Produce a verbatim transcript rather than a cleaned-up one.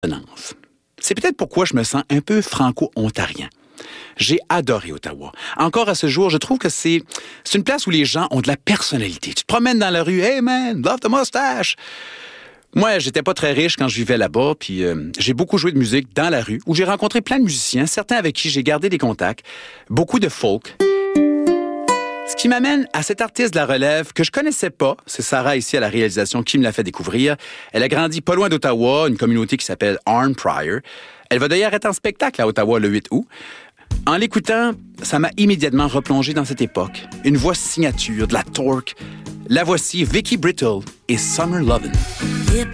C'est peut-être pourquoi je me sens un peu franco-ontarien. J'ai adoré Ottawa. Encore à ce jour, je trouve que c'est, c'est une place où les gens ont de la personnalité. Tu te promènes dans la rue, « Hey man, love the mustache! » Moi, j'étais pas très riche quand je vivais là-bas, puis euh, j'ai beaucoup joué de musique dans la rue, où j'ai rencontré plein de musiciens, certains avec qui j'ai gardé des contacts, beaucoup de folk. Ce qui m'amène à cette artiste de la relève que je connaissais pas, c'est Sarah ici à la réalisation qui me l'a fait découvrir. Elle a grandi pas loin d'Ottawa, une communauté qui s'appelle Arnprior. Elle va d'ailleurs être en spectacle à Ottawa le huit août. En l'écoutant, ça m'a immédiatement replongé dans cette époque. Une voix signature, de la torque. La voici Vicky Brittle et Summer Lovin'.